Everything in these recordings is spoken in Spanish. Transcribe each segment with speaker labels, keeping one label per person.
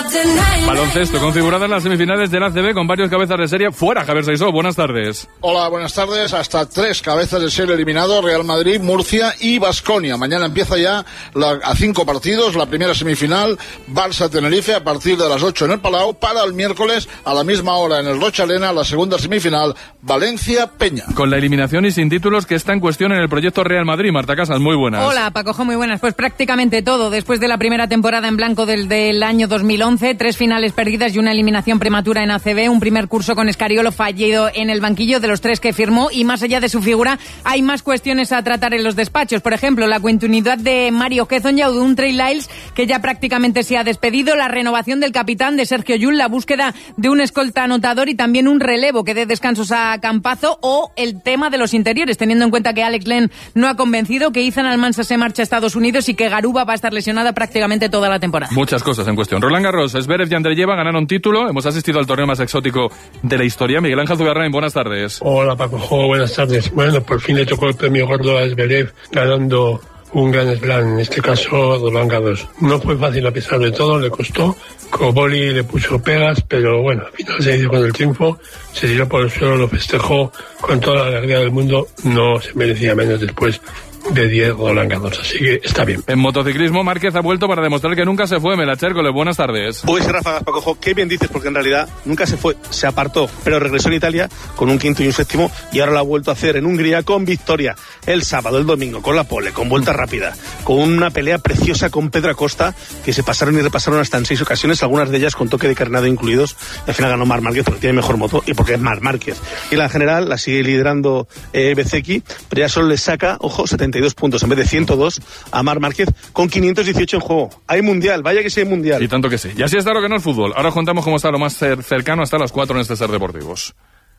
Speaker 1: Baloncesto, configuradas las semifinales del ACB con varios cabezas de serie. Fuera, Javier Saizó, buenas tardes.
Speaker 2: Hola, buenas tardes. Hasta 3 cabezas de serie eliminados: Real Madrid, Murcia y Baskonia. Mañana empieza ya a 5 partidos la primera semifinal, Barça-Tenerife, a partir de las 8 en el Palau. Para el miércoles, a la misma hora en el Rocha Arena, la segunda semifinal, Valencia-Peña.
Speaker 1: Con la eliminación y sin títulos que está en cuestión en el proyecto Real Madrid. Marta Casas, muy buenas.
Speaker 3: Hola, Pacojo, muy buenas. Pues prácticamente todo. Después de la primera temporada en blanco del año 2011, 3 finales perdidas y una eliminación prematura en ACB, un primer curso con Escariolo fallido en el banquillo de los 3 que firmó, y más allá de su figura hay más cuestiones a tratar en los despachos. Por ejemplo, la continuidad de Mario Hezonja o de un Trey Lyles que ya prácticamente se ha despedido, la renovación del capitán de Sergio Llull, la búsqueda de un escolta anotador y también un relevo que dé descansos a Campazo, o el tema de los interiores, teniendo en cuenta que Alex Len no ha convencido, que Ethan Almansa se marcha a Estados Unidos y que Garuba va a estar lesionada prácticamente toda la temporada.
Speaker 1: Muchas cosas en cuestión. Roland Garros, Zverev y Andreeva ganaron título. Hemos asistido al torneo más exótico de la historia. Miguel Ángel Zugarrain, buenas tardes.
Speaker 4: Hola, Paco, buenas tardes. Bueno, por fin le tocó el premio gordo a Zverev, ganando un Grand Slam, en este caso Roland Garros. No fue fácil a pesar de todo, le costó. Koboli le puso pegas, pero bueno, al final se hizo con el triunfo, se tiró por el suelo, lo festejó con toda la alegría del mundo, no se merecía menos después de 10 Roland Garros, así que está bien.
Speaker 1: En motociclismo, Márquez ha vuelto para demostrar que nunca se fue. Melachércoles, buenas tardes.
Speaker 5: Pues ráfagas, Pacojo, qué bien dices, porque en realidad nunca se fue, se apartó, pero regresó en Italia con un quinto y un séptimo, y ahora lo ha vuelto a hacer en Hungría con victoria el sábado, el domingo, con la pole, con vuelta rápida, con una pelea preciosa con Pedro Acosta, que se pasaron y repasaron hasta en 6 ocasiones, algunas de ellas con toque de carnado incluidos. Al final ganó Marc Márquez porque tiene mejor moto y porque es Marc Márquez. Y la general la sigue liderando Bezzecchi, pero ya solo le saca, ojo, 72 puntos en vez de 102 a Marc Márquez, con 518 en juego. Hay mundial, vaya que sí hay mundial.
Speaker 1: Y tanto que sí. Y así está lo que no es fútbol. Ahora os contamos cómo está lo más cercano hasta las 4 en este Ser Deportivos.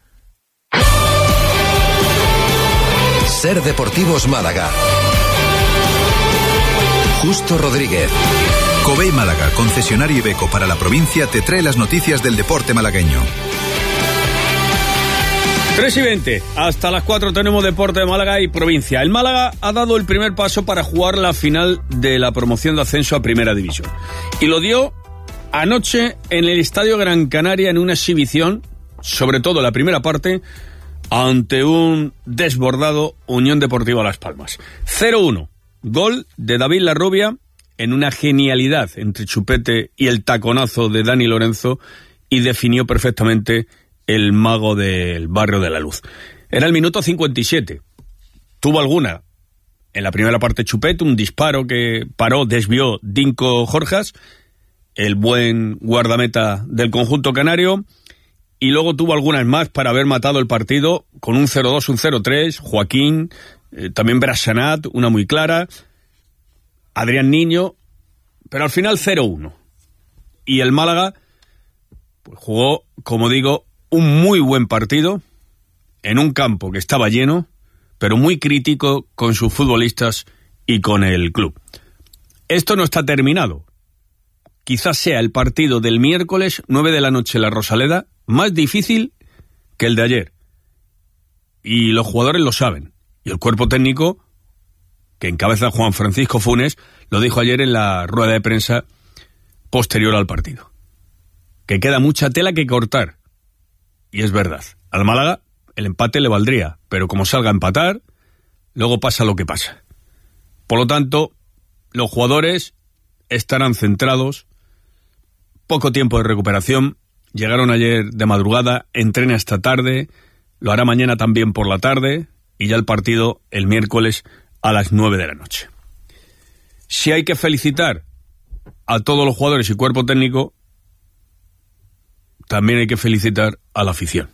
Speaker 6: Ser Deportivos Málaga. Justo Rodríguez.
Speaker 7: Covey Málaga, concesionario Iveco para la provincia, te trae las noticias del deporte malagueño.
Speaker 8: 3:20, hasta las 4 tenemos deporte de Málaga y provincia. El Málaga ha dado el primer paso para jugar la final de la promoción de ascenso a Primera División. Y lo dio anoche en el Estadio Gran Canaria en una exhibición, sobre todo la primera parte, ante un desbordado Unión Deportiva Las Palmas. 0-1, gol de David Larrubia en una genialidad entre chupete y el taconazo de Dani Lorenzo, y definió perfectamente el mago del barrio de la Luz. Era el minuto 57. Tuvo alguna en la primera parte Chupete, un disparo que paró, desvió Dinko Jorjas, el buen guardameta del conjunto canario, y luego tuvo algunas más para haber matado el partido con un 0-2, un 0-3, Joaquín, también Brassanat, una muy clara, Adrián Niño, pero al final 0-1. Y el Málaga pues jugó, como digo, un muy buen partido en un campo que estaba lleno, pero muy crítico con sus futbolistas y con el club. Esto no está terminado. Quizás sea el partido del miércoles 9 de la noche en la Rosaleda más difícil que el de ayer. Y los jugadores lo saben. Y el cuerpo técnico, que encabeza Juan Francisco Funes, lo dijo ayer en la rueda de prensa posterior al partido. Que queda mucha tela que cortar. Y es verdad, al Málaga el empate le valdría, pero como salga a empatar, luego pasa lo que pasa. Por lo tanto, los jugadores estarán centrados, poco tiempo de recuperación, llegaron ayer de madrugada, entrena esta tarde, lo hará mañana también por la tarde, y ya el partido el miércoles a las 9 de la noche. Si hay que felicitar a todos los jugadores y cuerpo técnico, también hay que felicitar a la afición.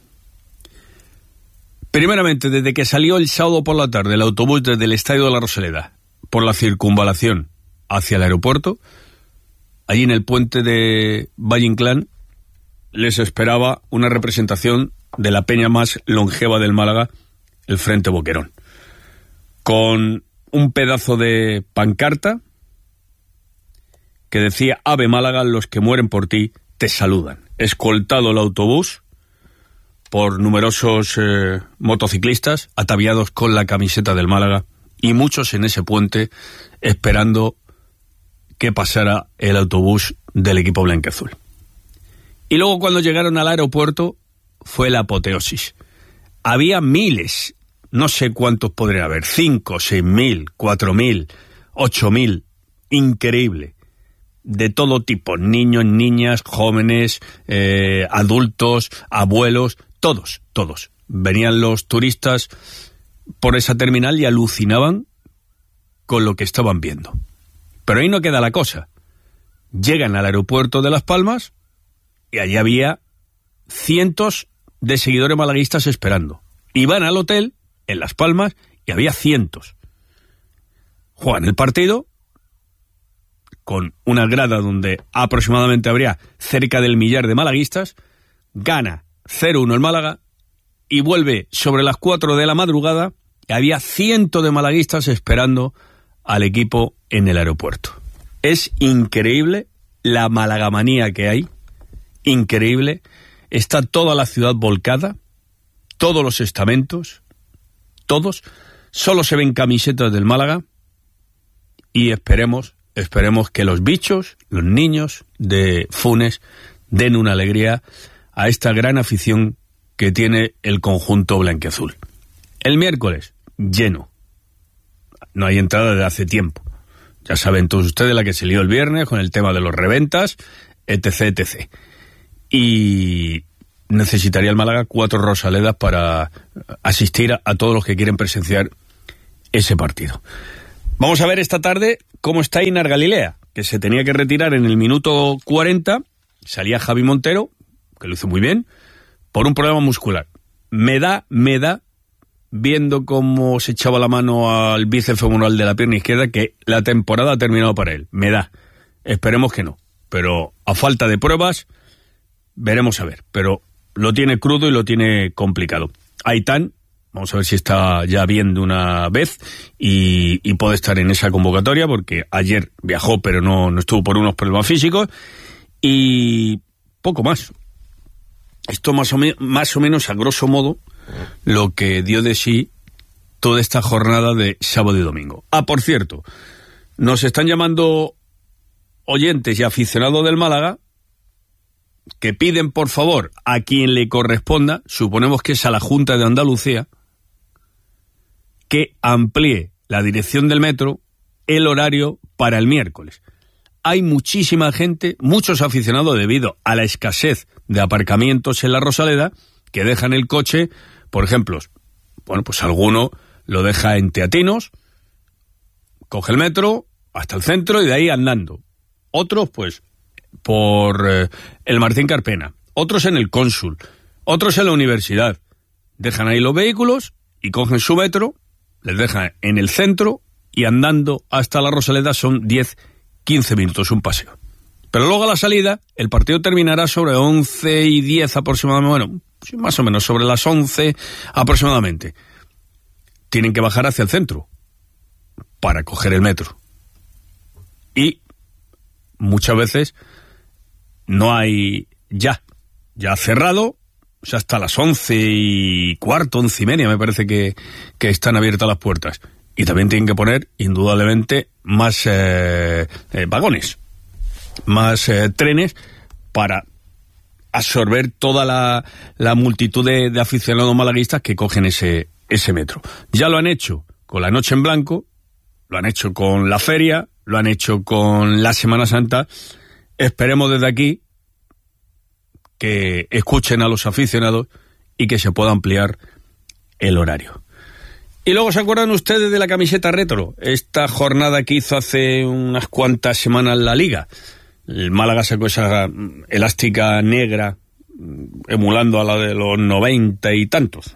Speaker 8: Primeramente, desde que salió el sábado por la tarde el autobús desde el Estadio de la Rosaleda por la circunvalación hacia el aeropuerto, allí en el puente de Valle Inclán les esperaba una representación de la peña más longeva del Málaga, el Frente Boquerón, con un pedazo de pancarta que decía: Ave Málaga, los que mueren por ti te saludan. Escoltado el autobús por numerosos motociclistas ataviados con la camiseta del Málaga, y muchos en ese puente esperando que pasara el autobús del equipo blanquiazul. Y luego cuando llegaron al aeropuerto fue la apoteosis. Había miles, no sé cuántos podría haber, 5, 6.000, 4.000, 8.000, increíble, de todo tipo, niños, niñas, jóvenes, adultos, abuelos, todos. Venían los turistas por esa terminal y alucinaban con lo que estaban viendo. Pero ahí no queda la cosa. Llegan al aeropuerto de Las Palmas y allí había cientos de seguidores malaguistas esperando. Iban al hotel en Las Palmas y había cientos. Juegan el partido con una grada donde aproximadamente habría cerca del 1.000.000 de malaguistas, gana 0-1 el Málaga y vuelve sobre las 4 de la madrugada y había cientos de malaguistas esperando al equipo en el aeropuerto. Es increíble la malagamanía que hay, increíble. Está toda la ciudad volcada, todos los estamentos, todos. Solo se ven camisetas del Málaga y esperemos que los bichos, los niños de Funes, den una alegría a esta gran afición que tiene el conjunto blanquiazul. El miércoles, lleno. No hay entrada desde hace tiempo. Ya saben todos ustedes la que se lió el viernes con el tema de los reventas, etc. Y necesitaría el Málaga 4 Rosaledas para asistir a todos los que quieren presenciar ese partido. Vamos a ver esta tarde cómo está Einar Galilea, que se tenía que retirar en el minuto 40. Salía Javi Montero, que lo hizo muy bien, por un problema muscular. Me da, viendo cómo se echaba la mano al bíceps femoral de la pierna izquierda, que la temporada ha terminado para él. Me da. Esperemos que no. Pero a falta de pruebas, veremos a ver. Pero lo tiene crudo y lo tiene complicado. Aitán, vamos a ver si está ya bien de una vez y puede estar en esa convocatoria, porque ayer viajó pero no estuvo por unos problemas físicos. Y poco más. Esto más o menos a grosso modo lo que dio de sí toda esta jornada de sábado y domingo. Por cierto, nos están llamando oyentes y aficionados del Málaga que piden por favor a quien le corresponda, suponemos que es a la Junta de Andalucía, que amplíe la dirección del metro el horario para el miércoles. Hay muchísima gente, muchos aficionados, debido a la escasez de aparcamientos en la Rosaleda, que dejan el coche, por ejemplo, pues alguno lo deja en Teatinos, coge el metro hasta el centro y de ahí andando. Otros, pues, por el Martín Carpena, otros en el Cónsul, otros en la universidad. Dejan ahí los vehículos y cogen su metro, les dejan en el centro y andando hasta la Rosaleda son 10-15 minutos, un paseo. Pero luego a la salida, el partido terminará sobre 11:10 aproximadamente, bueno, sí, más o menos, sobre las 11 aproximadamente. Tienen que bajar hacia el centro para coger el metro. Y muchas veces no hay ya cerrado, o sea, hasta las 11:15, 11:30 me parece que están abiertas las puertas. Y también tienen que poner, indudablemente, más vagones, más trenes para absorber toda la multitud de aficionados malaguistas que cogen ese metro. Ya lo han hecho con la Noche en Blanco, lo han hecho con la feria, lo han hecho con la Semana Santa. Esperemos desde aquí que escuchen a los aficionados y que se pueda ampliar el horario. Y luego, ¿se acuerdan ustedes de la camiseta retro? Esta jornada que hizo hace unas cuantas semanas la Liga. El Málaga sacó esa elástica negra, emulando a la de los 90 y tantos.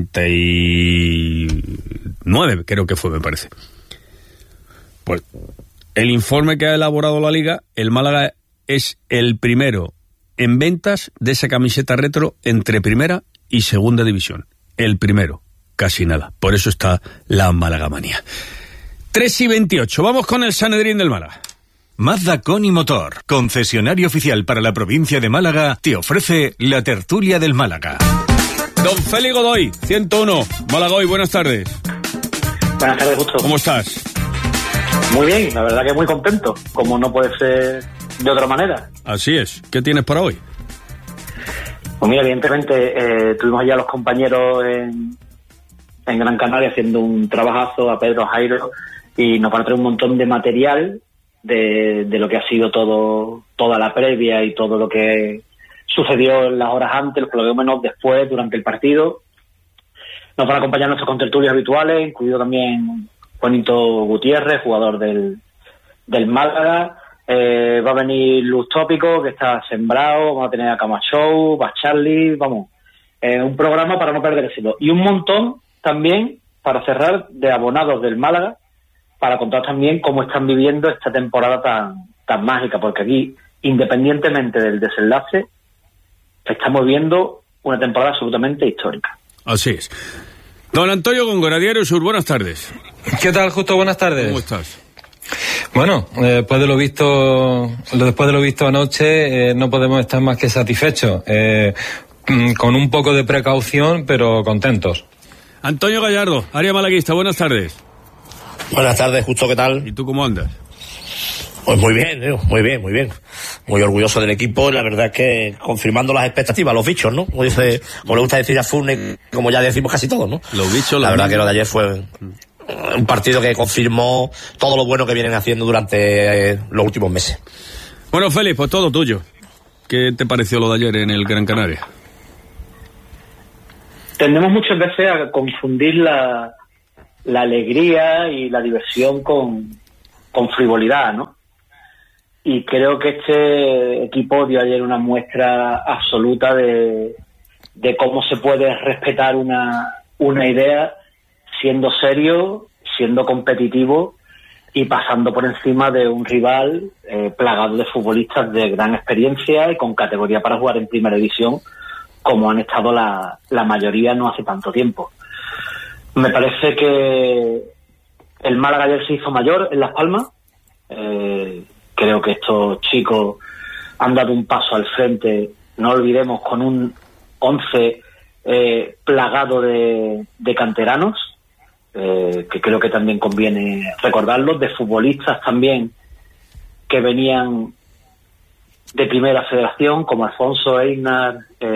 Speaker 8: 99 creo que fue, me parece. Pues el informe que ha elaborado la Liga, el Málaga es el primero en ventas de esa camiseta retro entre primera y segunda división. El primero. Casi nada. Por eso está la malagamanía. 3:28. Vamos con el Sanedrín del Málaga.
Speaker 9: Mazda Con y Motor, concesionario oficial para la provincia de Málaga, te ofrece la tertulia del Málaga.
Speaker 8: Don Félix Godoy, 101. Málaga Hoy, buenas tardes.
Speaker 10: Buenas tardes, Justo.
Speaker 8: ¿Cómo estás?
Speaker 10: Muy bien, la verdad que muy contento, como no puede ser de otra manera.
Speaker 8: Así es. ¿Qué tienes para hoy?
Speaker 10: Pues mira, evidentemente tuvimos ya los compañeros en Gran Canaria haciendo un trabajazo, a Pedro, Jairo, y nos van a traer un montón de material de lo que ha sido toda la previa y todo lo que sucedió en las horas antes, por lo menos después, durante el partido. Nos van a acompañar nuestros contertulios habituales, incluido también Juanito Gutiérrez, jugador del Málaga. Va a venir Luz Tópico, que está sembrado. Vamos a tener a Camacho, va Charlie, vamos. Un programa para no perdérselo. Y un montón también, para cerrar, de abonados del Málaga, para contar también cómo están viviendo esta temporada tan mágica, porque aquí, independientemente del desenlace, estamos viendo una temporada absolutamente histórica.
Speaker 8: Así es. Don Antonio Góngora, Diario Sur, buenas tardes.
Speaker 11: ¿Qué tal, Justo? Buenas tardes.
Speaker 8: ¿Cómo estás?
Speaker 11: Bueno, después de lo visto anoche, no podemos estar más que satisfechos. Con un poco de precaución, pero contentos.
Speaker 8: Antonio Gallardo, Área Malaguista, buenas tardes.
Speaker 12: Buenas tardes, Justo, ¿qué tal?
Speaker 8: ¿Y tú cómo andas?
Speaker 12: Pues muy bien. Muy orgulloso del equipo, y la verdad es que confirmando las expectativas, los bichos, ¿no? Como le gusta decir a Furne, como ya decimos casi todos, ¿no?
Speaker 8: Los bichos,
Speaker 12: la verdad que lo de ayer fue un partido que confirmó todo lo bueno que vienen haciendo durante los últimos meses.
Speaker 8: Bueno, Félix, pues todo tuyo. ¿Qué te pareció lo de ayer en el Gran Canaria?
Speaker 10: Tendemos muchas veces a confundir la alegría y la diversión con frivolidad, ¿no? Y creo que este equipo dio ayer una muestra absoluta de cómo se puede respetar una idea siendo serio, siendo competitivo y pasando por encima de un rival plagado de futbolistas de gran experiencia y con categoría para jugar en primera división, como han estado la mayoría no hace tanto tiempo. Me parece que el Málaga ayer se hizo mayor en Las Palmas. Creo que estos chicos han dado un paso al frente, no olvidemos, con un 11 plagado de canteranos, que creo que también conviene recordarlos, de futbolistas también que venían de primera federación, como Alfonso, Einar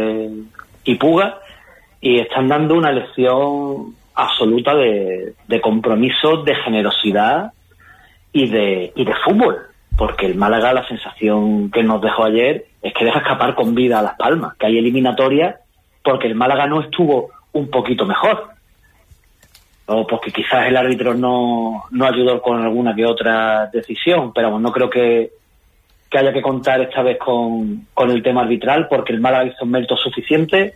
Speaker 10: y Puga, y están dando una lección absoluta de compromiso, de generosidad y de fútbol, porque el Málaga, la sensación que nos dejó ayer es que deja escapar con vida a Las Palmas, que hay eliminatoria porque el Málaga no estuvo un poquito mejor, o porque quizás el árbitro no ayudó con alguna que otra decisión, pero no creo que haya que contar esta vez con el tema arbitral, porque el Málaga hizo un mérito suficiente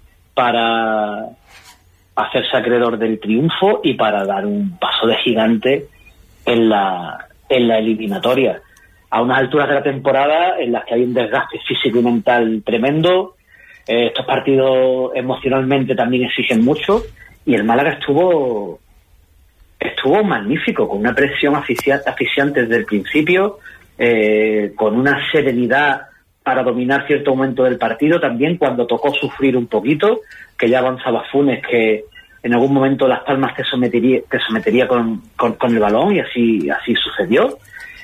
Speaker 10: para hacerse acreedor del triunfo y para dar un paso de gigante en la eliminatoria, a unas alturas de la temporada en las que hay un desgaste físico y mental tremendo. Estos partidos emocionalmente también exigen mucho, y el Málaga estuvo magnífico, con una presión asfixiante desde el principio, con una serenidad para dominar cierto momento del partido, también cuando tocó sufrir un poquito, que ya avanzaba Funes, que en algún momento Las Palmas te sometería con el balón, y así sucedió.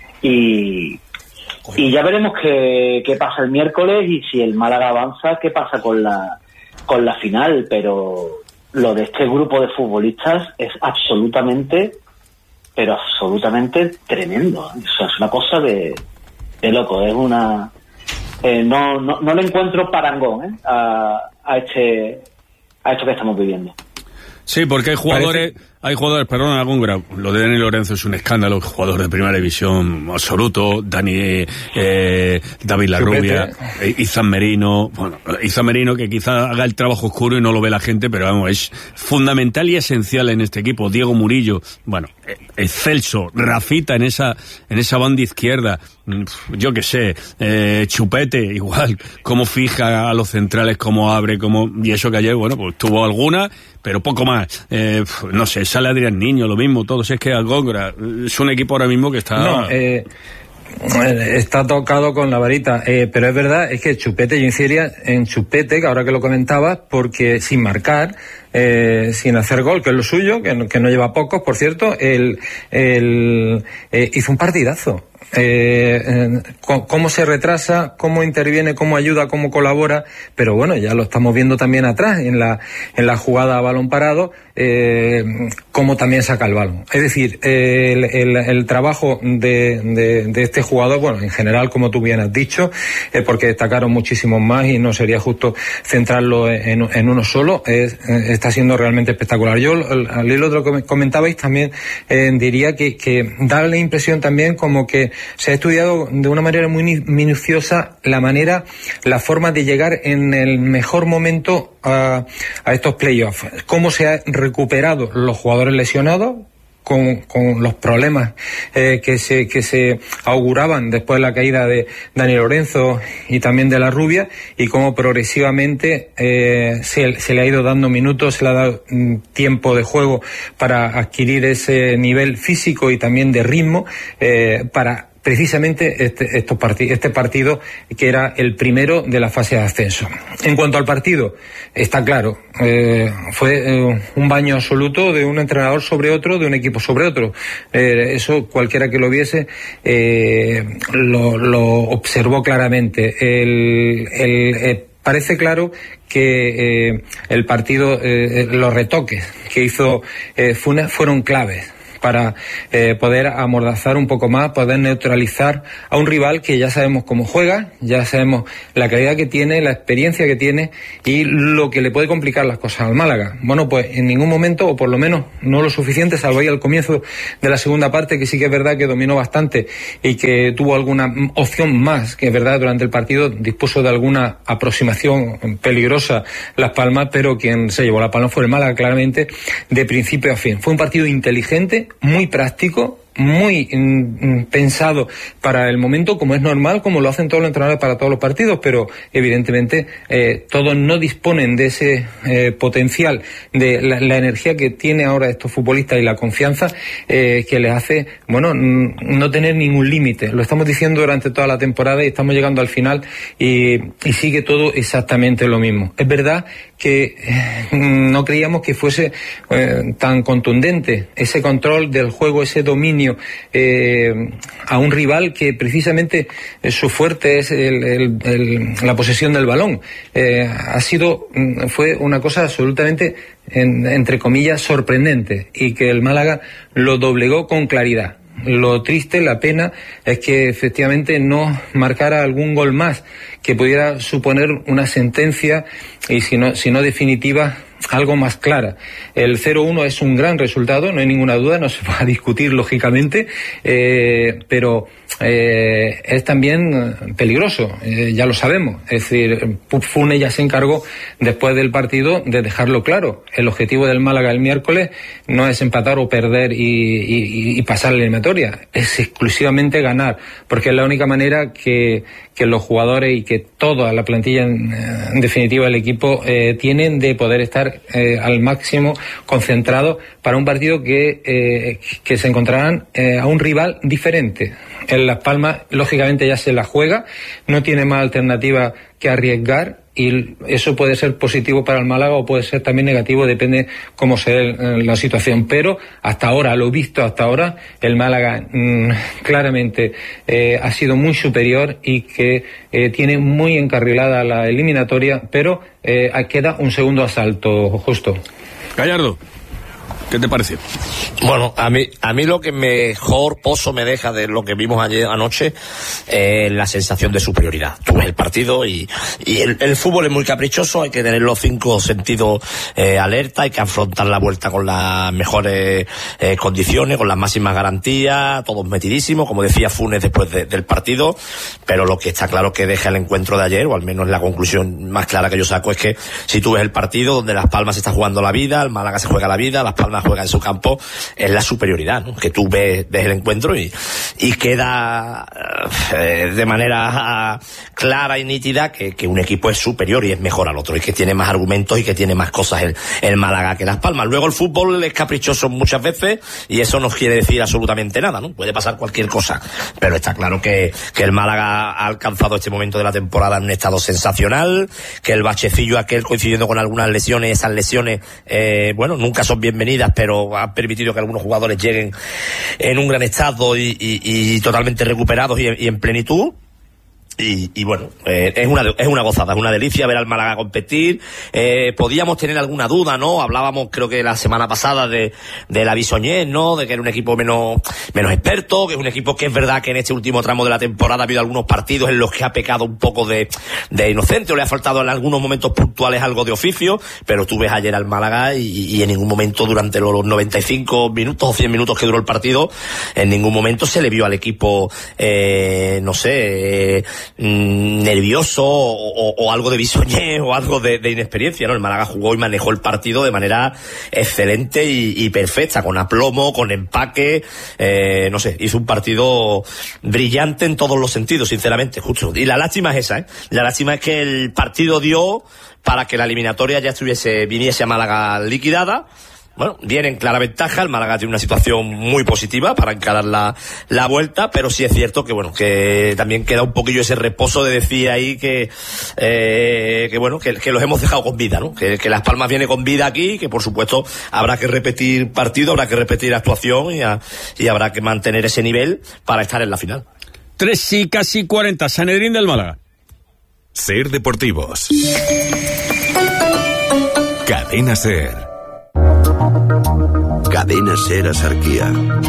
Speaker 10: Y ya veremos qué pasa el miércoles, y si el Málaga avanza, qué pasa con la final. Pero lo de este grupo de futbolistas es absolutamente tremendo. Eso es una cosa de loco. Es una no le encuentro parangón a esto que estamos viviendo.
Speaker 8: Sí, porque hay jugadores, perdón, Góngora, lo de Dani Lorenzo es un escándalo, jugador de primera división absoluto, David Larrubia, Izan Merino, que quizá haga el trabajo oscuro y no lo ve la gente, pero vamos, es fundamental y esencial en este equipo. Diego Murillo, bueno, excelso, Rafita en esa banda izquierda, yo qué sé, Chupete igual, cómo fija a los centrales, cómo abre, y eso que ayer, bueno, pues tuvo alguna, pero poco más. No sé, sale Adrián Niño, lo mismo, todo. Si es que Góngora es un equipo ahora mismo que está...
Speaker 11: está tocado con la varita, pero es verdad, es que Chupete, yo incidiría en Chupete, que ahora que lo comentabas, porque sin marcar, sin hacer gol, que es lo suyo, que no lleva pocos, por cierto, él hizo un partidazo. Cómo se retrasa, cómo interviene, cómo ayuda, cómo colabora, pero bueno, ya lo estamos viendo también atrás en la jugada a balón parado, cómo también saca el balón. Es decir, el trabajo de este jugador, bueno, en general, como tú bien has dicho, porque destacaron muchísimos más y no sería justo centrarlo en uno solo, está siendo realmente espectacular. Yo, al hilo de lo que comentabais, también diría que da la impresión también como que se ha estudiado de una manera muy minuciosa la forma de llegar en el mejor momento a estos playoffs. Cómo se han recuperado los jugadores lesionados con los problemas que se auguraban después de la caída de Dani Lorenzo y también de la Rubia, y cómo progresivamente se le ha ido dando minutos, se le ha dado tiempo de juego para adquirir ese nivel físico y también de ritmo para precisamente este partido, que era el primero de la fase de ascenso. En cuanto al partido, está claro, fue un baño absoluto de un entrenador sobre otro, de un equipo sobre otro. Eso cualquiera que lo viese lo observó claramente. Parece claro que el partido, los retoques que hizo Funes fueron claves para poder amordazar un poco más, poder neutralizar a un rival que ya sabemos cómo juega, ya sabemos la calidad que tiene, la experiencia que tiene y lo que le puede complicar las cosas al Málaga. Bueno, pues en ningún momento, o por lo menos no lo suficiente, salvo ahí al comienzo de la segunda parte, que sí que es verdad que dominó bastante y que tuvo alguna opción más, que es verdad, durante el partido dispuso de alguna aproximación peligrosa Las Palmas, pero quien se llevó la palma fue el Málaga, claramente, de principio a fin. Fue un partido inteligente, muy práctico, muy pensado para el momento, como es normal, como lo hacen todos los entrenadores para todos los partidos, pero evidentemente todos no disponen de ese potencial, de la energía que tiene ahora estos futbolistas y la confianza que les hace, bueno, no tener ningún límite. Lo estamos diciendo durante toda la temporada y estamos llegando al final y sigue todo exactamente lo mismo. Es verdad que no creíamos que fuese tan contundente ese control del juego, ese dominio a un rival que precisamente su fuerte es la posesión del balón. Fue una cosa absolutamente, entre comillas, sorprendente, y que el Málaga lo doblegó con claridad. Lo triste, la pena, es que efectivamente no marcara algún gol más que pudiera suponer una sentencia y si no definitiva, algo más clara. El 0-1 es un gran resultado, no hay ninguna duda, no se va a discutir lógicamente, pero es también peligroso, ya lo sabemos. Es decir, Funes ya se encargó después del partido de dejarlo claro. El objetivo del Málaga el miércoles no es empatar o perder y pasar la eliminatoria, es exclusivamente ganar, porque es la única manera que los jugadores y que toda la plantilla, en definitiva el equipo, tienen de poder estar al máximo concentrados para un partido que se encontrarán a un rival diferente. En Las Palmas, lógicamente, ya se la juega, no tiene más alternativa que arriesgar, y eso puede ser positivo para el Málaga o puede ser también negativo, depende cómo sea la situación. Pero hasta ahora, lo visto hasta ahora, el Málaga claramente ha sido muy superior y que tiene muy encarrilada la eliminatoria, pero queda un segundo asalto, justo.
Speaker 8: Gallardo, ¿qué te parece?
Speaker 12: Bueno, a mí lo que mejor pozo me deja de lo que vimos ayer anoche es la sensación de superioridad. Tú ves el partido y el fútbol es muy caprichoso, hay que tener los 5 sentidos alerta, hay que afrontar la vuelta con las mejores condiciones, con las máximas garantías, todos metidísimos, como decía Funes después del partido, pero lo que está claro que deja el encuentro de ayer, o al menos la conclusión más clara que yo saco, es que si tú ves el partido donde Las Palmas se está jugando la vida, el Málaga se juega la vida, Las Palmas Palma juega en su campo, es la superioridad, ¿no? Que tú ves el encuentro y queda de manera clara y nítida que un equipo es superior y es mejor al otro, y que tiene más argumentos y que tiene más cosas el Málaga que Las Palmas. Luego el fútbol es caprichoso muchas veces y eso no quiere decir absolutamente nada, ¿no? Puede pasar cualquier cosa, pero está claro que el Málaga ha alcanzado este momento de la temporada en un estado sensacional, que el bachecillo aquel, coincidiendo con algunas lesiones, esas lesiones nunca son bienvenidas, pero han permitido que algunos jugadores lleguen en un gran estado y totalmente recuperados y en plenitud. Y bueno, es una gozada, es una delicia ver al Málaga competir. Podíamos tener alguna duda, ¿no? Hablábamos, creo que la semana pasada de la Bisoñés, ¿no? De que era un equipo menos experto, que es un equipo que es verdad que en este último tramo de la temporada ha habido algunos partidos en los que ha pecado un poco de inocente, o le ha faltado en algunos momentos puntuales algo de oficio, pero tú ves ayer al Málaga y en ningún momento durante los 95 minutos o 100 minutos que duró el partido, en ningún momento se le vio al equipo, nervioso o algo de bisoñés o algo de inexperiencia, ¿no? El Málaga jugó y manejó el partido de manera excelente y perfecta, con aplomo, con empaque, hizo un partido brillante en todos los sentidos, sinceramente, justo. Y la lástima es esa, la lástima es que el partido dio para que la eliminatoria ya viniese a Málaga liquidada. Bueno, viene en clara ventaja, el Málaga tiene una situación muy positiva para encarar la vuelta, pero sí es cierto que también queda un poquillo ese reposo de decir ahí que los hemos dejado con vida, ¿no? Que Las Palmas viene con vida aquí, que por supuesto habrá que repetir partido, habrá que repetir actuación y habrá que mantener ese nivel para estar en la final.
Speaker 8: 3 y casi 40, Sanedrín del Málaga.
Speaker 7: Ser Deportivos. Cadena Ser.
Speaker 13: Cadena Ser Asarquía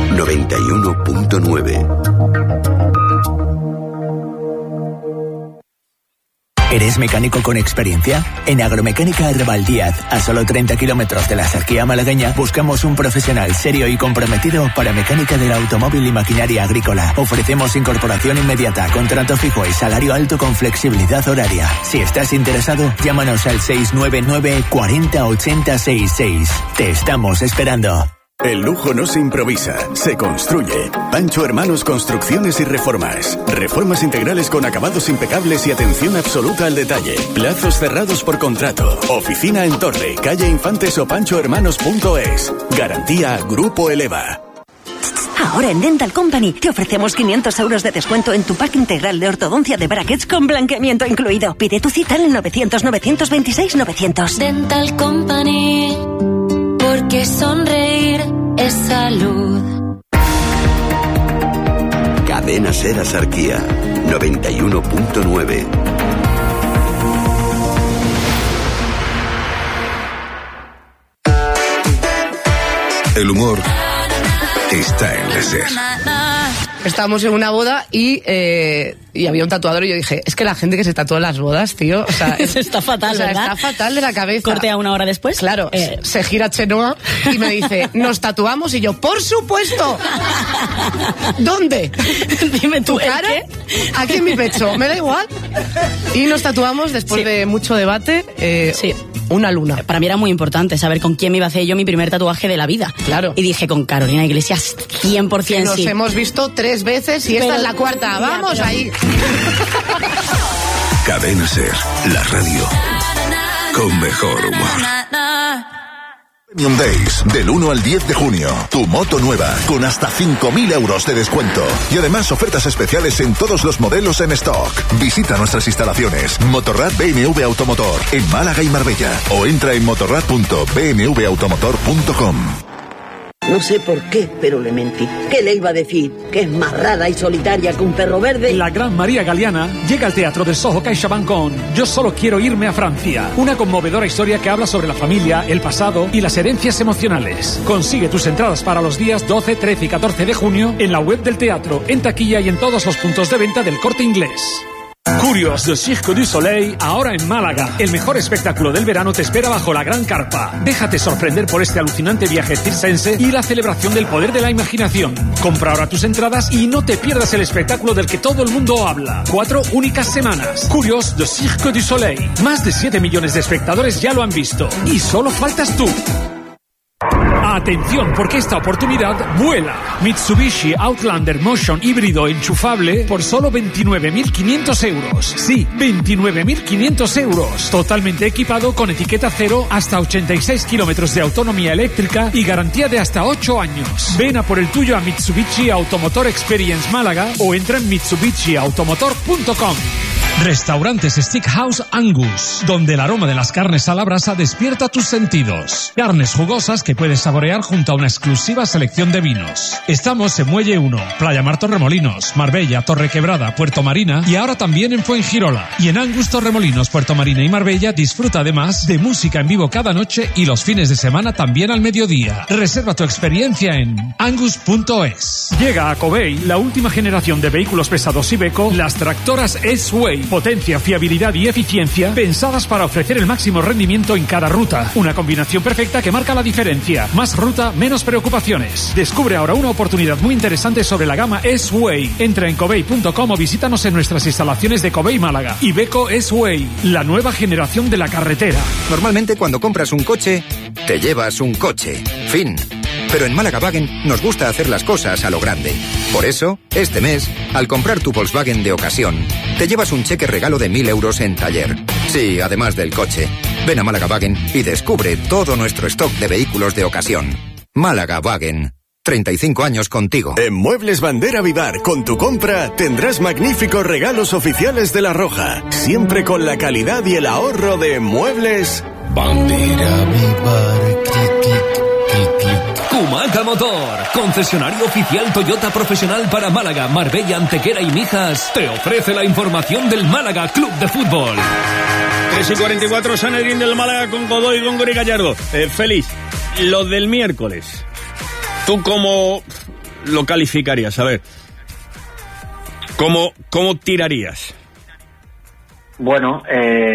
Speaker 13: 91.9.
Speaker 14: ¿Eres mecánico con experiencia? En Agromecánica Arrabal Díaz, a solo 30 kilómetros de la Asarquía malagueña, buscamos un profesional serio y comprometido para mecánica del automóvil y maquinaria agrícola. Ofrecemos incorporación inmediata, contrato fijo y salario alto con flexibilidad horaria. Si estás interesado, llámanos al 699 40 80 66. Te estamos esperando.
Speaker 15: El lujo no se improvisa, se construye. Pancho Hermanos Construcciones y Reformas. Reformas integrales con acabados impecables y atención absoluta al detalle. Plazos cerrados por contrato. Oficina en Torre, calle Infantes o panchohermanos.es. Garantía Grupo Eleva.
Speaker 16: Ahora en Dental Company te ofrecemos 500 euros de descuento en tu pack integral de ortodoncia de brackets con blanqueamiento incluido. Pide tu cita en el 900-926-900.
Speaker 17: Dental Company, porque sonreír es salud.
Speaker 13: Cadena Ser Asarquía 91.9.
Speaker 7: El humor está en la Ser.
Speaker 18: Estábamos en una boda y había un tatuador y yo dije, es que la gente que se tatúa en las bodas, tío, o sea,
Speaker 19: está fatal, ¿verdad?
Speaker 18: Está fatal de la cabeza.
Speaker 19: Cortea una hora después.
Speaker 18: Claro, se gira Chenoa y me dice, ¿nos tatuamos? Y yo, ¡por supuesto! ¿Dónde?
Speaker 19: Dime tú,
Speaker 18: ¿tu cara?
Speaker 19: ¿qué?
Speaker 18: Aquí en mi pecho, me da igual. Y nos tatuamos después de mucho debate. Una luna.
Speaker 19: Para mí era muy importante saber con quién me iba a hacer yo mi primer tatuaje de la vida.
Speaker 18: Claro.
Speaker 19: Y dije, con Carolina Iglesias, 100%
Speaker 18: que nos hemos visto 3 veces y esta es la cuarta. ¡Vamos ahí!
Speaker 7: Cadena Ser, la radio con mejor humor. Premium Days, del 1 al 10 de junio. Tu moto nueva, con hasta 5.000 euros de descuento. Y además ofertas especiales en todos los modelos en stock. Visita nuestras instalaciones. Motorrad BMW Automotor, en Málaga y Marbella. O entra en motorrad.bmwautomotor.com.
Speaker 20: No sé por qué, pero le mentí. ¿Qué le iba a decir? Que es más rara y solitaria que un perro verde.
Speaker 21: La gran María Galeana llega al Teatro del Soho CaixaBank con Yo solo quiero irme a Francia. Una conmovedora historia que habla sobre la familia, el pasado y las herencias emocionales. Consigue tus entradas para los días 12, 13 y 14 de junio en la web del teatro, en taquilla y en todos los puntos de venta del Corte Inglés. Curios de Cirque du Soleil, ahora en Málaga. El mejor espectáculo del verano te espera bajo la gran carpa. Déjate sorprender por este alucinante viaje circense y la celebración del poder de la imaginación. Compra ahora tus entradas y no te pierdas el espectáculo del que todo el mundo habla. 4 únicas semanas. Curios de Cirque du Soleil. Más de 7 millones de espectadores ya lo han visto. Y solo faltas tú. Atención, porque esta oportunidad vuela. Mitsubishi Outlander Motion híbrido enchufable por solo 29.500 euros. Sí, 29.500 euros. Totalmente equipado con etiqueta cero, hasta 86 kilómetros de autonomía eléctrica y garantía de hasta 8 años. Ven a por el tuyo a Mitsubishi Automotor Experience Málaga o entra en mitsubishiautomotor.com. Restaurantes Steakhouse Angus, donde el aroma de las carnes a la brasa despierta tus sentidos. Carnes jugosas que puedes saborear junto a una exclusiva selección de vinos. Estamos en Muelle 1, Playa Mar Torremolinos, Marbella, Torrequebrada, Puerto Marina y ahora también en Fuengirola. Y en Angus Torremolinos, Puerto Marina y Marbella disfruta además de música en vivo cada noche y los fines de semana también al mediodía. Reserva tu experiencia en angus.es. Llega a Covey la última generación de vehículos pesados Iveco, las tractoras S-Way. Potencia, fiabilidad y eficiencia pensadas para ofrecer el máximo rendimiento en cada ruta. Una combinación perfecta que marca la diferencia. Más ruta, menos preocupaciones. Descubre ahora una oportunidad muy interesante sobre la gama S-Way. Entra en covey.com o visítanos en nuestras instalaciones de Covey Málaga. Iveco S-Way, la nueva generación de la carretera.
Speaker 2: Normalmente cuando compras un coche, te llevas un coche. Fin. Pero en Málaga Wagen nos gusta hacer las cosas a lo grande. Por eso, este mes, al comprar tu Volkswagen de ocasión, te llevas un cheque regalo de 1.000 euros en taller. Sí, además del coche. Ven a Málaga Wagen y descubre todo nuestro stock de vehículos de ocasión. Málaga Wagen. 35 años contigo.
Speaker 15: En Muebles Bandera Vivar, con tu compra, tendrás magníficos regalos oficiales de La Roja. Siempre con la calidad y el ahorro de Muebles
Speaker 22: Bandera Vivar.
Speaker 23: Kumaca Motor, concesionario oficial Toyota profesional para Málaga, Marbella, Antequera y Mijas, te ofrece la información del Málaga Club de Fútbol.
Speaker 8: 3:44, Sanedrín del Málaga con Godoy, Góngora y Gallardo. Félix, lo del miércoles, ¿tú cómo lo calificarías? A ver, ¿cómo tirarías?
Speaker 10: Bueno,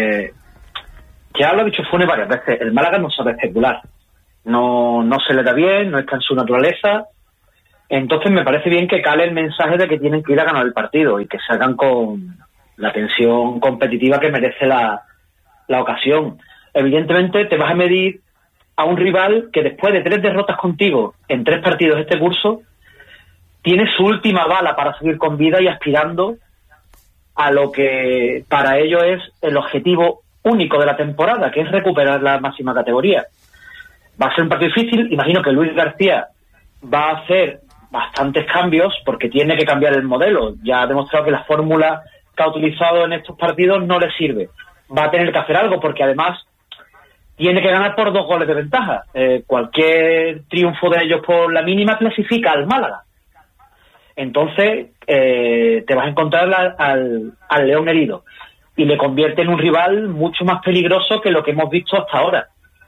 Speaker 10: ya lo ha dicho Funes varias veces, el Málaga no sabe especular. No se le da bien, no está en su naturaleza. Entonces me parece bien que cale el mensaje de que tienen que ir a ganar el partido y que salgan con la tensión competitiva que merece la ocasión. Evidentemente te vas a medir a un rival que después de 3 derrotas contigo en 3 partidos este curso tiene su última bala para seguir con vida y aspirando a lo que para ellos es el objetivo único de la temporada, que es recuperar la máxima categoría. Va a ser un partido difícil. Imagino que Luis García va a hacer bastantes cambios porque tiene que cambiar el modelo. Ya ha demostrado que la fórmula que ha utilizado en estos partidos no le sirve. Va a tener que hacer algo porque además tiene que ganar por 2 goles de ventaja. Cualquier triunfo de ellos por la mínima clasifica al Málaga. Entonces te vas a encontrar al León herido y le convierte en un rival mucho más peligroso que lo que hemos visto hasta ahora.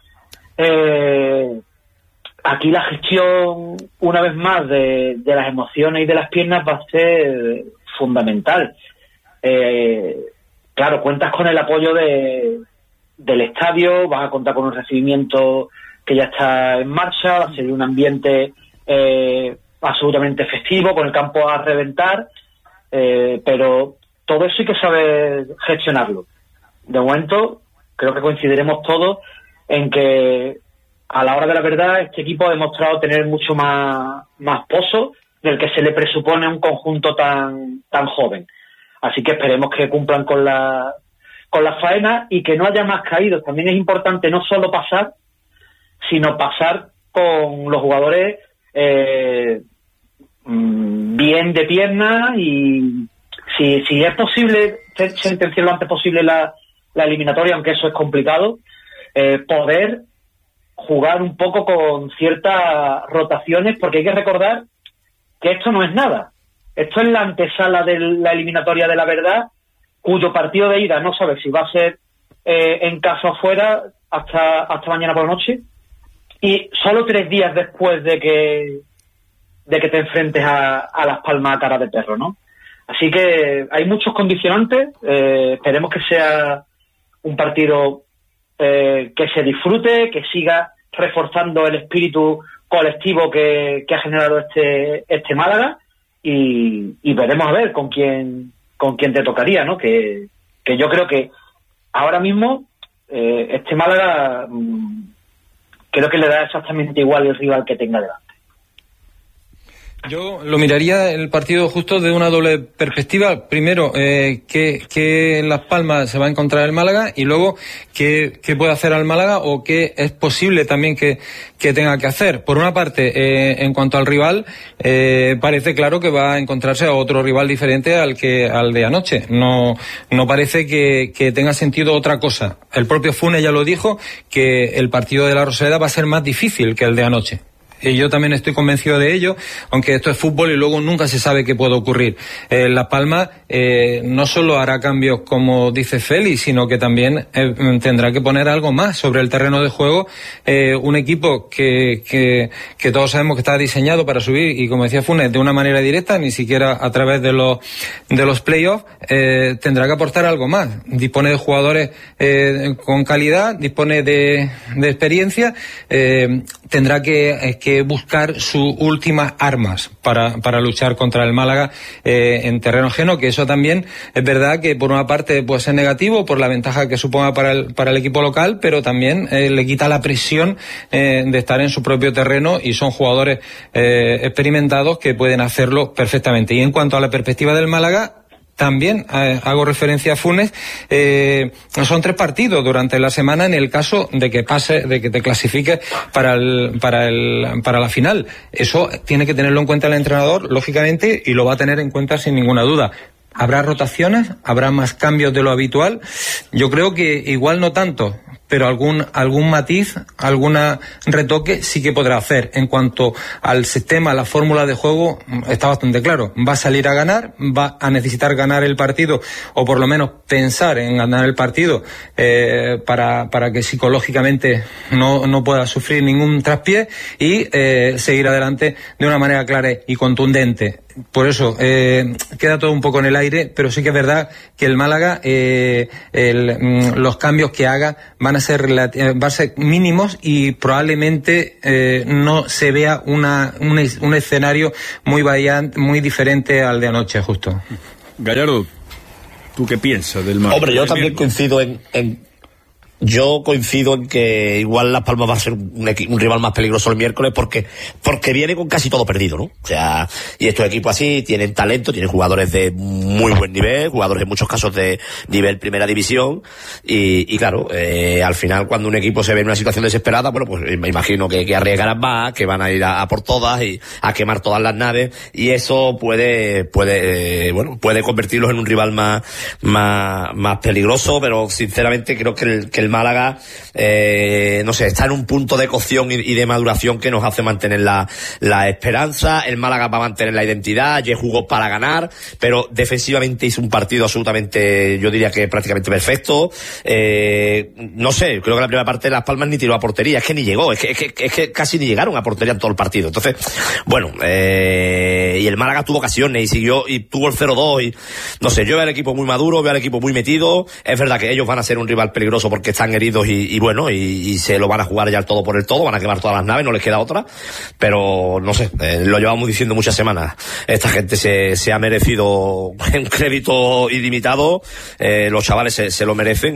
Speaker 10: Aquí la gestión, una vez más, de las emociones y de las piernas va a ser fundamental. Claro, cuentas con el apoyo del estadio, vas a contar con un recibimiento que ya está en marcha, va a ser un ambiente absolutamente festivo, con el campo a reventar, pero todo eso hay que saber gestionarlo. De momento, creo que coincidiremos todos en que a la hora de la verdad este equipo ha demostrado tener mucho más pozo del que se le presupone a un conjunto tan joven. Así que esperemos que cumplan con la faena y que no haya más caídos. También es importante no solo pasar, sino pasar con los jugadores bien de pierna y si es posible sentenciar lo antes posible la eliminatoria, aunque eso es complicado, poder jugar un poco con ciertas rotaciones, porque hay que recordar que esto no es nada. Esto es la antesala de la eliminatoria de la verdad, cuyo partido de ida no sabes si va a ser en casa o fuera hasta mañana por la noche, y solo 3 días después de que te enfrentes a Las Palmas a cara de perro, ¿no? Así que hay muchos condicionantes. Esperemos que sea un partido que se disfrute, que siga reforzando el espíritu colectivo que ha generado este Málaga, y veremos a ver con quién te tocaría, ¿no? Que yo creo que ahora mismo este Málaga creo que le da exactamente igual el rival que tenga delante.
Speaker 11: Yo lo miraría el partido justo de una doble perspectiva. Primero, que en Las Palmas se va a encontrar el Málaga, y luego qué puede hacer al Málaga o qué es posible también que tenga que hacer. Por una parte, en cuanto al rival, parece claro que va a encontrarse a otro rival diferente al de anoche. No parece que tenga sentido otra cosa. El propio Funes ya lo dijo, que el partido de la Rosaleda va a ser más difícil que el de anoche. Y yo también estoy convencido de ello, aunque esto es fútbol y luego nunca se sabe qué puede ocurrir. La Palma no solo hará cambios como dice Félix, sino que también tendrá que poner algo más sobre el terreno de juego. Un equipo que todos sabemos que está diseñado para subir, y como decía Funes, de una manera directa, ni siquiera a través de los playoffs, tendrá que aportar algo más. Dispone de jugadores con calidad, dispone de experiencia, tendrá que buscar sus últimas armas para luchar contra el Málaga en terreno ajeno, que eso también es verdad que por una parte puede ser negativo por la ventaja que suponga para el equipo local, pero también le quita la presión de estar en su propio terreno, y son jugadores experimentados que pueden hacerlo perfectamente. Y en cuanto a la perspectiva del Málaga, también hago referencia a Funes. Son 3 partidos durante la semana en el caso de que te clasifiques para la final. Eso tiene que tenerlo en cuenta el entrenador, lógicamente, y lo va a tener en cuenta sin ninguna duda. ¿Habrá rotaciones? ¿Habrá más cambios de lo habitual? Yo creo que igual no tanto, pero algún matiz, alguna retoque sí que podrá hacer. En cuanto al sistema, la fórmula de juego, está bastante claro. Va a salir a ganar, va a necesitar ganar el partido, o por lo menos pensar en ganar el partido, para que psicológicamente no pueda sufrir ningún traspié, y seguir adelante de una manera clara y contundente. Por eso queda todo un poco en el aire, pero sí que es verdad que el Málaga, los cambios que haga van a ser mínimos, y probablemente no se vea un escenario muy diferente al de anoche, justo.
Speaker 8: Gallardo, ¿tú qué piensas del Málaga?
Speaker 12: Hombre, yo también coincido Yo coincido en que igual Las Palmas va a ser un rival más peligroso el miércoles porque viene con casi todo perdido, ¿no? O sea, y estos equipos así tienen talento, tienen jugadores de muy buen nivel, jugadores en muchos casos de nivel primera división, y claro, al final cuando un equipo se ve en una situación desesperada, bueno, pues me imagino que arriesgarán más, que van a ir a por todas y a quemar todas las naves, y eso puede convertirlos en un rival más peligroso, pero sinceramente creo que el Málaga, no sé, está en un punto de cocción y de maduración que nos hace mantener la esperanza. El Málaga va a mantener la identidad, ayer jugó para ganar, pero defensivamente hizo un partido absolutamente, yo diría que prácticamente perfecto. No sé, creo que la primera parte de Las Palmas ni tiró a portería, es que ni llegó, es que casi ni llegaron a portería en todo el partido. Entonces, bueno, y el Málaga tuvo ocasiones y siguió, y tuvo el 0-2, y no sé, yo veo al equipo muy maduro, veo al equipo muy metido. Es verdad que ellos van a ser un rival peligroso porque están heridos y bueno, y se lo van a jugar ya el todo por el todo, van a quemar todas las naves, no les queda otra, pero no sé, lo llevamos diciendo muchas semanas, esta gente se ha merecido un crédito ilimitado, los chavales se lo merecen,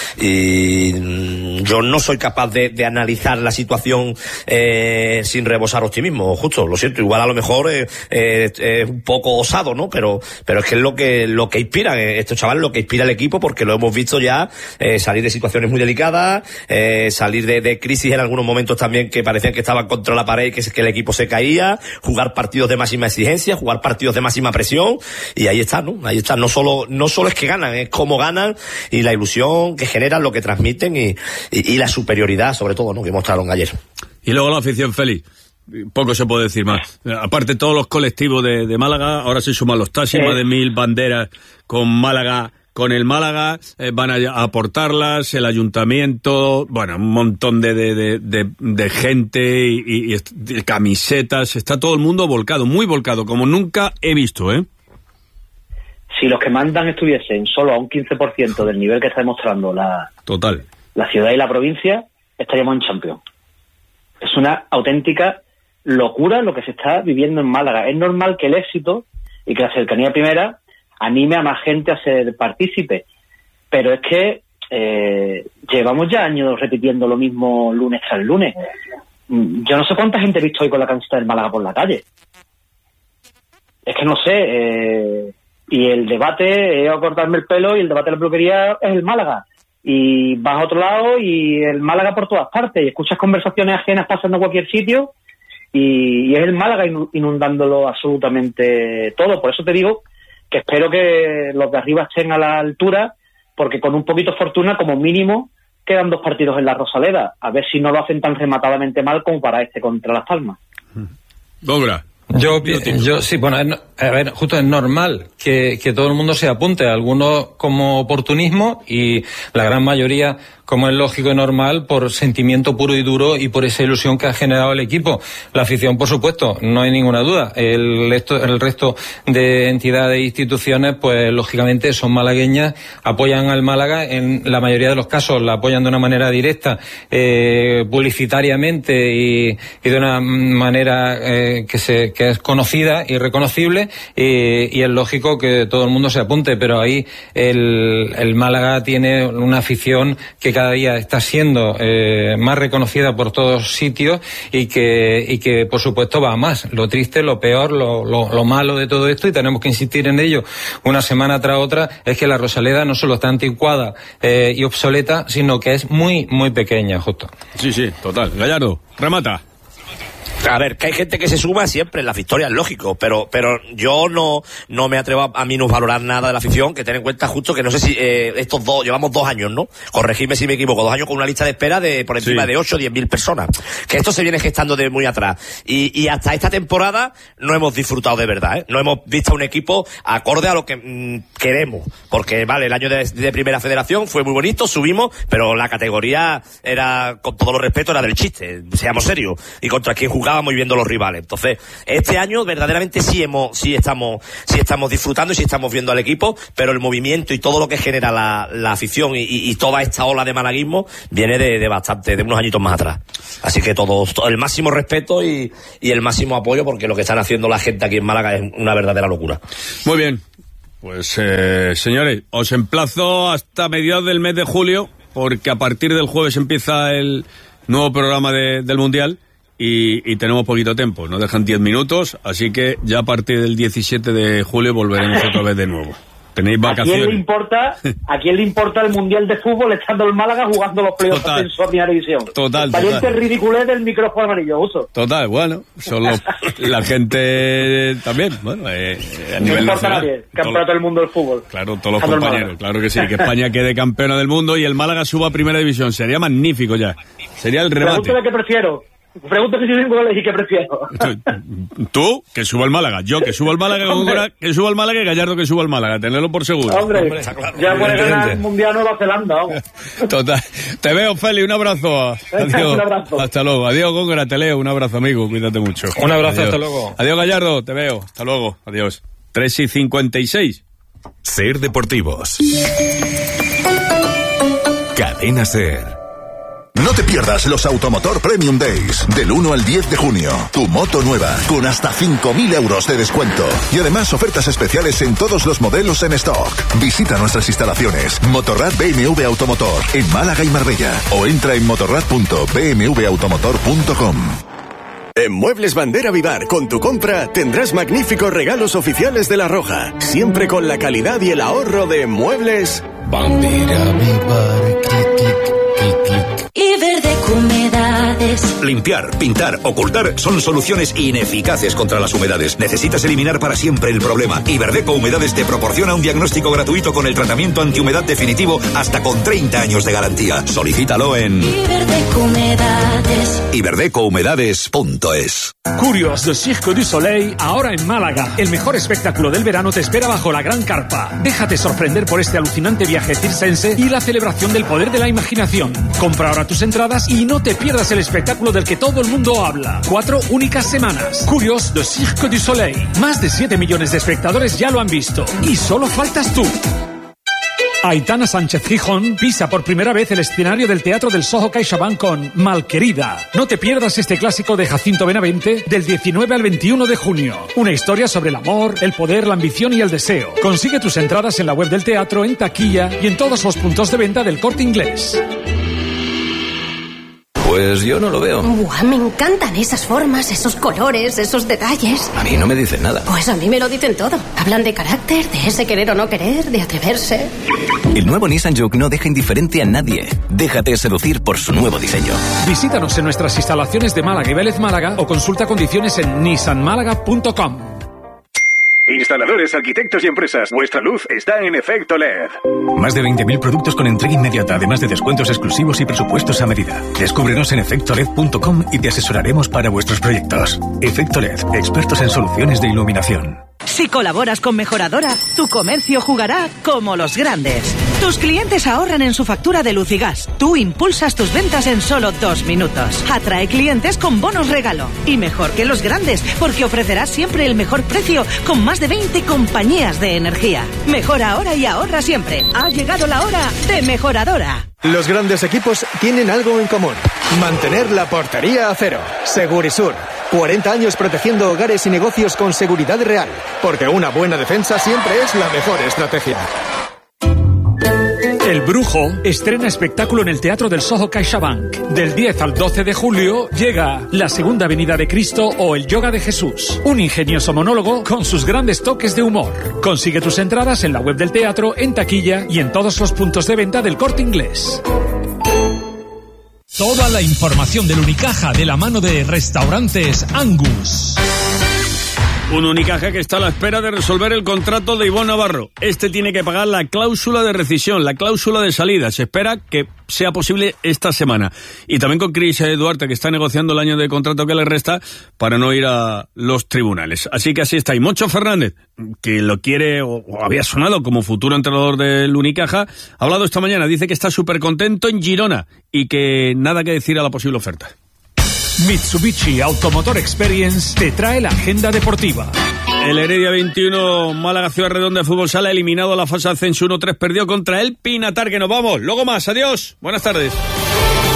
Speaker 12: y yo no soy capaz de analizar la situación sin rebosar optimismo, justo, lo siento, igual a lo mejor es un poco osado, ¿no? Pero es que es lo que inspira estos chavales, lo que inspira al equipo, porque lo hemos visto ya salir de situaciones muy delicadas, salir de crisis en algunos momentos también que parecían que estaban contra la pared y que el equipo se caía, jugar partidos de máxima exigencia, jugar partidos de máxima presión, y ahí está, ¿no? Ahí está, no solo es que ganan, es cómo ganan, y la ilusión que generan, lo que transmiten, y la superioridad, sobre todo, ¿no?, que mostraron ayer.
Speaker 8: Y luego la afición, Félix. Poco se puede decir más. Aparte, todos los colectivos de Málaga, ahora se suman los taxis, más de 1000 banderas con Málaga, con el Málaga, van a aportarlas, el ayuntamiento, bueno, un montón de gente y camisetas, está todo el mundo volcado, muy volcado, como nunca he visto, ¿eh?
Speaker 10: Si los que mandan estuviesen solo a un 15% del nivel que está demostrando la ciudad y la provincia, estaríamos en Champions. Es una auténtica locura lo que se está viviendo en Málaga. Es normal que el éxito y que la cercanía primera anime a más gente a ser partícipe, pero es que llevamos ya años repitiendo lo mismo lunes tras lunes. Yo no sé cuánta gente he visto hoy con la camiseta del Málaga por la calle. Es que no sé, y el debate, a cortarme el pelo, y el debate de la peluquería es el Málaga. Y vas a otro lado y el Málaga por todas partes, y escuchas conversaciones ajenas pasando a cualquier sitio, y es el Málaga inundándolo absolutamente todo. Por eso te digo que espero que los de arriba estén a la altura, porque con un poquito de fortuna, como mínimo, quedan 2 partidos en la Rosaleda. A ver si no lo hacen tan rematadamente mal como para contra Las Palmas.
Speaker 8: Góngora.
Speaker 11: Yo sí, bueno, a ver, justo es normal que todo el mundo se apunte, algunos como oportunismo y la gran mayoría, como es lógico y normal, por sentimiento puro y duro y por esa ilusión que ha generado el equipo. La afición, por supuesto, no hay ninguna duda. El resto de entidades e instituciones, pues lógicamente son malagueñas, apoyan al Málaga, en la mayoría de los casos la apoyan de una manera directa, publicitariamente y de una manera que es conocida y reconocible, y es lógico que todo el mundo se apunte, pero ahí el Málaga tiene una afición que cada día está siendo más reconocida por todos sitios y que por supuesto va a más. Lo triste, lo peor, lo malo de todo esto, y tenemos que insistir en ello una semana tras otra, es que la Rosaleda no solo está anticuada y obsoleta, sino que es muy, muy pequeña, justo.
Speaker 8: Sí, total. Gallardo, remata.
Speaker 12: A ver, que hay gente que se suma siempre en las victorias, lógico, pero yo no me atrevo a minusvalorar nada de la afición, que ten en cuenta justo que no sé si llevamos 2 años, ¿no? Corregidme si me equivoco, 2 años con una lista de espera de por encima de 8 o 10.000 personas. Que esto se viene gestando de muy atrás. Y hasta esta temporada no hemos disfrutado de verdad, ¿eh? No hemos visto un equipo acorde a lo que queremos. Porque, vale, el año de Primera Federación fue muy bonito, subimos, pero la categoría era, con todo los respeto, era del chiste, seamos serios. Y contra quien jugábamos y viendo los rivales. Entonces, este año verdaderamente sí estamos disfrutando y sí estamos viendo al equipo, pero el movimiento y todo lo que genera la afición y toda esta ola de malaguismo viene de unos añitos más atrás. Así que todo el máximo respeto y el máximo apoyo, porque lo que están haciendo la gente aquí en Málaga es una verdadera locura.
Speaker 8: Muy bien. Pues, señores, os emplazo hasta mediados del mes de julio, porque a partir del jueves empieza el nuevo programa del Mundial. Y tenemos poquito tiempo, nos dejan 10 minutos, así que ya a partir del 17 de julio volveremos otra vez de nuevo. Tenéis vacaciones.
Speaker 10: ¿A quién le importa el Mundial de Fútbol estando el Málaga jugando los playoffs de Primera División?
Speaker 8: Total.
Speaker 10: Valiente ridiculez del micrófono amarillo, uso.
Speaker 8: Total, bueno, son la gente también, bueno, a nivel
Speaker 10: no importa
Speaker 8: nacional.
Speaker 10: Nadie, campeonato del mundo del fútbol.
Speaker 8: Claro, todos los compañeros, claro que sí, que España quede campeona del mundo y el Málaga suba a Primera División, sería magnífico ya, sería el remate.
Speaker 10: Pregúntale qué prefiero. Pregunto que si tengo que elegir qué prefiero.
Speaker 8: Tú, que suba al Málaga. Yo, que suba al Málaga. Que suba al Málaga y Gallardo, que suba al Málaga. Tenerlo por seguro.
Speaker 10: Hombre, ya puede ganar el Mundial Nueva Zelanda, vamos.
Speaker 8: Total. Te veo, Feli. Un abrazo. Adiós.
Speaker 10: Un abrazo.
Speaker 8: Hasta luego. Adiós, Góngora. Te leo. Un abrazo, amigo. Cuídate mucho.
Speaker 11: Un abrazo.
Speaker 8: Adiós.
Speaker 11: Hasta luego.
Speaker 8: Adiós, Gallardo. Te veo. Hasta luego. Adiós. 3:56.
Speaker 9: Ser Deportivos. Cadena Ser.
Speaker 7: No te pierdas los Automotor Premium Days del 1 al 10 de junio. Tu moto nueva con hasta 5.000 euros de descuento. Y además ofertas especiales en todos los modelos en stock. Visita nuestras instalaciones Motorrad BMW Automotor en Málaga y Marbella o entra en motorrad.bmwautomotor.com.
Speaker 15: En Muebles Bandera Vivar, con tu compra, tendrás magníficos regalos oficiales de La Roja. Siempre con la calidad y el ahorro de Muebles
Speaker 22: Bandera Vivar, clic, clic, clic, clic.
Speaker 17: Y Verdeco Humedades.
Speaker 3: Limpiar, pintar, ocultar son soluciones ineficaces contra las humedades. Necesitas eliminar para siempre el problema. Y Verdeco Humedades te proporciona un diagnóstico gratuito con el tratamiento antihumedad definitivo hasta con 30 años de garantía. Solicítalo en
Speaker 17: Iberdeco Humedades.
Speaker 3: iberdecohumedades.es.
Speaker 21: Curios de Cirque du Soleil, ahora en Málaga. El mejor espectáculo del verano te espera bajo la gran carpa. Déjate sorprender por este alucinante viaje circense y la celebración del poder de la imaginación. Compra ahora tus entradas y no te pierdas el espectáculo del que todo el mundo habla. 4 únicas semanas. Curios de Cirque du Soleil. Más de 7 millones de espectadores ya lo han visto. Y solo faltas tú. Aitana Sánchez Gijón pisa por primera vez el escenario del Teatro del Soho CaixaBank con Malquerida. No te pierdas este clásico de Jacinto Benavente del 19 al 21 de junio. Una historia sobre el amor, el poder, la ambición y el deseo. Consigue tus entradas en la web del teatro, en taquilla y en todos los puntos de venta del Corte Inglés.
Speaker 1: Pues yo no lo veo.
Speaker 4: Buah, me encantan esas formas, esos colores, esos detalles.
Speaker 1: A mí no me dicen nada.
Speaker 4: Pues a mí me lo dicen todo. Hablan de carácter, de ese querer o no querer, de atreverse.
Speaker 1: El nuevo Nissan Juke no deja indiferente a nadie. Déjate seducir por su nuevo diseño.
Speaker 21: Visítanos en nuestras instalaciones de Málaga y Vélez Málaga o consulta condiciones en nissanmálaga.com.
Speaker 5: Instaladores, arquitectos y empresas, vuestra luz está en Efecto LED.
Speaker 9: Más de 20.000 productos con entrega inmediata, además de descuentos exclusivos y presupuestos a medida. Descúbrenos en efectoled.com y te asesoraremos para vuestros proyectos. Efecto LED, expertos en soluciones de iluminación.
Speaker 24: Si colaboras con Mejoradora, tu comercio jugará como los grandes. Tus clientes ahorran en su factura de luz y gas. Tú impulsas tus ventas en solo 2 minutos. Atrae clientes con bonos regalo. Y mejor que los grandes, porque ofrecerás siempre el mejor precio con más de 20 compañías de energía. Mejora ahora y ahorra siempre. Ha llegado la hora de Mejoradora.
Speaker 25: Los grandes equipos tienen algo en común: mantener la portería a cero. Segurisur, 40 años protegiendo hogares y negocios con seguridad real, porque una buena defensa siempre es la mejor estrategia.
Speaker 21: El Brujo estrena espectáculo en el Teatro del Soho CaixaBank. Del 10 al 12 de julio llega La Segunda Venida de Cristo o El Yoga de Jesús. Un ingenioso monólogo con sus grandes toques de humor. Consigue tus entradas en la web del teatro, en taquilla y en todos los puntos de venta del Corte Inglés.
Speaker 23: Toda la información del Unicaja de la mano de Restaurantes Angus.
Speaker 8: Un Unicaja que está a la espera de resolver el contrato de Ivonne Navarro. Este tiene que pagar la cláusula de rescisión, la cláusula de salida. Se espera que sea posible esta semana. Y también con Cris Duarte, que está negociando el año de contrato que le resta para no ir a los tribunales. Así que así está. Y Moncho Fernández, que lo quiere o había sonado como futuro entrenador del Unicaja, ha hablado esta mañana. Dice que está súper contento en Girona y que nada que decir a la posible oferta.
Speaker 21: Mitsubishi Automotor Experience te trae la agenda deportiva.
Speaker 8: El Heredia 21, Málaga Ciudad Redonda de Fútbol Sala, eliminado a la fase ascenso 1-3, perdió contra el Pinatar, que nos vamos. Luego más, adiós, buenas tardes.